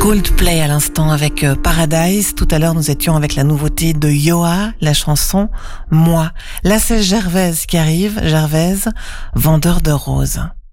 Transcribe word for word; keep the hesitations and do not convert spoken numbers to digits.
Coldplay à l'instant avec Paradise. Tout à l'heure, nous étions avec la nouveauté de Yoa, la chanson Moi. Là, c'est Gervaise qui arrive. Gervaise, vendeur de roses.